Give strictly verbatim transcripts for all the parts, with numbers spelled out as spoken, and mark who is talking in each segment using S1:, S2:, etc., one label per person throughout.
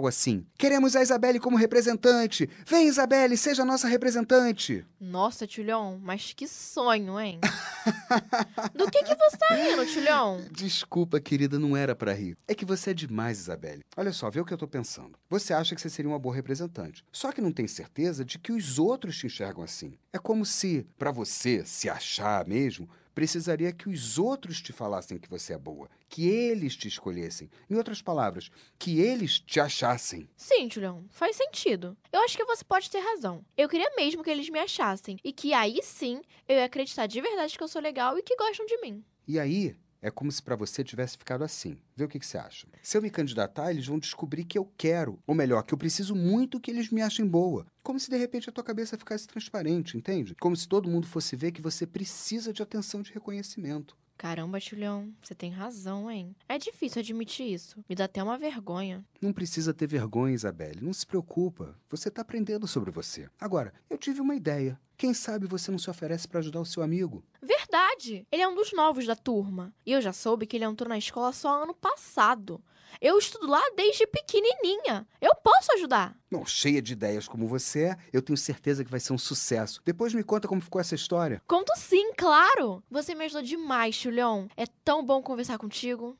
S1: algo assim. Queremos a Isabelle como representante. Vem, Isabelle, seja nossa representante.
S2: Nossa, Tulhão, mas que sonho, hein? Do que que você tá rindo, Tulhão?
S1: Desculpa, querida, não era pra rir. É que você é demais, Isabelle. Olha só, vê o que eu tô pensando. Você acha que você seria uma boa representante. Só que não tem certeza de que os outros te enxergam assim. É como se, pra você se achar mesmo, precisaria que os outros te falassem que você é boa, que eles te escolhessem. Em outras palavras, que eles te achassem.
S2: Sim, Tulhão, faz sentido. Eu acho que você pode ter razão. Eu queria mesmo que eles me achassem e que aí sim eu ia acreditar de verdade que eu sou legal e que gostam de mim.
S1: E aí, é como se pra você tivesse ficado assim. Vê o que, que você acha. Se eu me candidatar, eles vão descobrir que eu quero. Ou melhor, que eu preciso muito que eles me achem boa. Como se de repente a tua cabeça ficasse transparente, entende? Como se todo mundo fosse ver que você precisa de atenção, de reconhecimento.
S2: Caramba, Tulhão, você tem razão, hein? É difícil admitir isso. Me dá até uma vergonha.
S1: Não precisa ter vergonha, Isabelle. Não se preocupa. Você tá aprendendo sobre você. Agora, eu tive uma ideia. Quem sabe você não se oferece pra ajudar o seu amigo?
S2: Verdade! Ele é um dos novos da turma. E eu já soube que ele entrou na escola só ano passado. Eu estudo lá desde pequenininha. Eu posso ajudar.
S1: Bom, cheia de ideias como você é, eu tenho certeza que vai ser um sucesso. Depois me conta como ficou essa história.
S2: Conto sim, claro! Você me ajudou demais, Tulhão. É tão bom conversar contigo.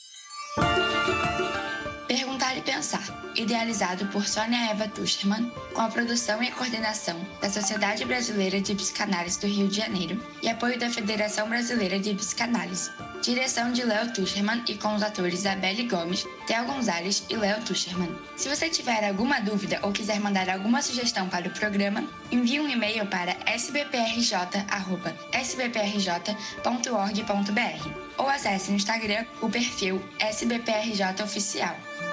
S3: Perguntar e Pensar, idealizado por Sônia Eva Tusterman, com a produção e a coordenação da Sociedade Brasileira de Psicanálise do Rio de Janeiro e apoio da Federação Brasileira de Psicanálise. Direção de Léo Tusterman e com os atores Isabelle Gomes, Theo Gonzalez e Léo Tusterman. Se você tiver alguma dúvida ou quiser mandar alguma sugestão para o programa, envie um e-mail para s b p r j arroba s b p r j ponto org ponto b r ou acesse no Instagram o perfil S B P R J Oficial.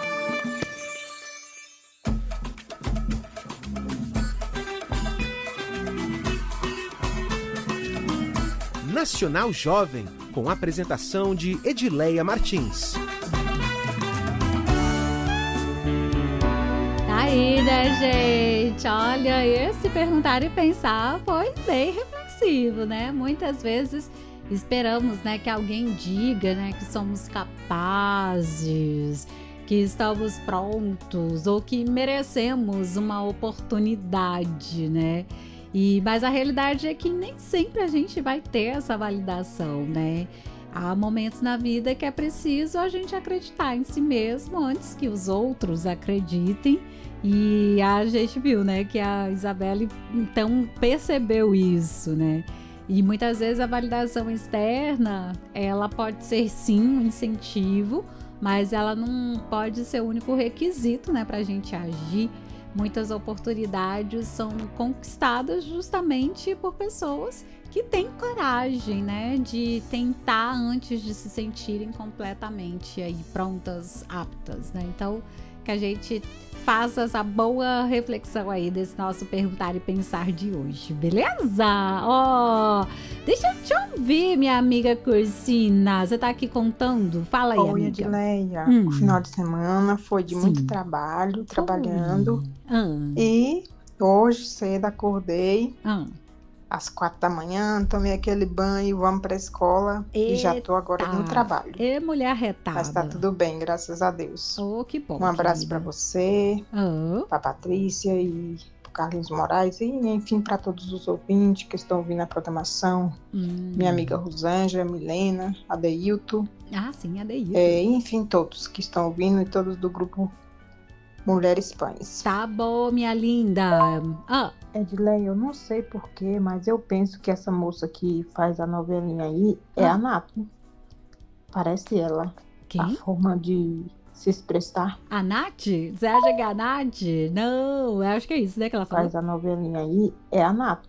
S4: Nacional Jovem, com apresentação de Edileia Martins.
S5: Tá aí, né, gente? Olha, esse Perguntar e Pensar foi bem reflexivo, né? Muitas vezes esperamos, né, que alguém diga, né, que somos capazes, que estamos prontos ou que merecemos uma oportunidade, né? E, mas a realidade é que nem sempre a gente vai ter essa validação, né? Há momentos na vida que é preciso a gente acreditar em si mesmo antes que os outros acreditem. E a gente viu, né, que a Isabelle, então, percebeu isso, né? E muitas vezes a validação externa, ela pode ser sim um incentivo, mas ela não pode ser o único requisito, né, para a gente agir. Muitas oportunidades são conquistadas justamente por pessoas que têm coragem, né, de tentar antes de se sentirem completamente aí prontas, aptas, né? Então, que a gente faça essa boa reflexão aí desse nosso Perguntar e Pensar de hoje, beleza? Ó, oh, deixa eu te ouvir, minha amiga Cursina. Você tá aqui contando? Fala aí,
S6: Oi,
S5: amiga.
S6: Edileia.
S5: Hum.
S6: O final de semana foi de
S5: Sim.
S6: muito trabalho, trabalhando.
S5: Hum.
S6: E hoje cedo acordei,
S5: Hum.
S6: às quatro da manhã, tomei aquele banho, vamos pra escola. E já tô agora no trabalho.
S5: É mulher retada.
S6: Mas tá tudo bem, graças a Deus.
S5: Oh, que bom.
S6: Um abraço
S5: querida.
S6: pra você,
S5: Oh.
S6: pra Patrícia e pro Carlinhos Moraes. E, enfim, pra todos os ouvintes que estão ouvindo a programação.
S5: Hum.
S6: Minha amiga Rosângela, Milena, Adeilton.
S5: Ah, sim, Adeilton.
S6: É, enfim, todos que estão ouvindo e todos do grupo Mulheres Pães.
S5: Tá bom, minha linda. Ah.
S6: Edileia, eu não sei porquê, mas eu penso que essa moça que faz a novelinha aí é
S5: Ah.
S6: a Nath. Parece ela.
S5: Quem?
S6: A forma de se expressar.
S5: A Nath? Você acha que é a Nath? Não, eu acho que é isso, né, que ela falou.
S6: Faz a novelinha aí é a Nath.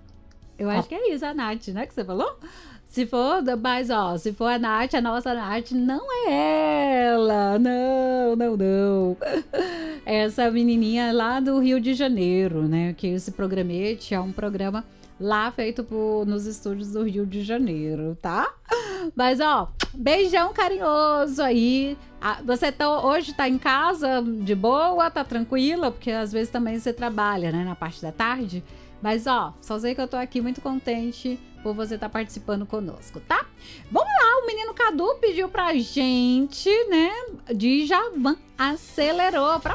S5: Eu acho que é isso, a Nath, né, que você falou? Se for, mas ó, se for a Nath, a nossa Nath, não é ela. Não, não, não. Essa menininha lá do Rio de Janeiro, né, que esse programete é um programa lá feito por, nos estúdios do Rio de Janeiro, tá? Mas ó, beijão carinhoso aí. Ah, você tá, hoje tá em casa de boa, tá tranquila? Porque às vezes também você trabalha, né, na parte da tarde. Mas ó, só sei que eu tô aqui muito contente por você estar participando conosco, tá? Vamos lá, o menino Cadu pediu pra gente, né, Djavan, Acelerou, pra